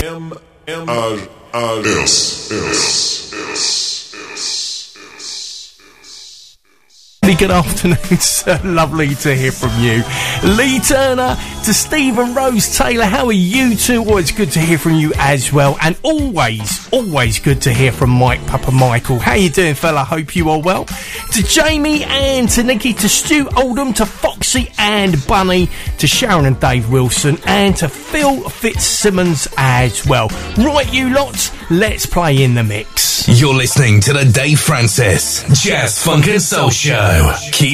Good afternoon, sir. Lovely to hear from you. Lee Turner to Stephen Rose Taylor. How are you two? Always good to hear from you as well. And always good to hear from Mike Papa Michael. How you doing, fella? Hope you are well. To Jamie and to Nikki, to Stu Oldham, to Foxy and Bunny, to Sharon and Dave Wilson, and to Phil Fitzsimmons as well. Right, you lots, let's play in the mix. You're listening to the Dave Francis Jazz Funk and Soul Show. Keep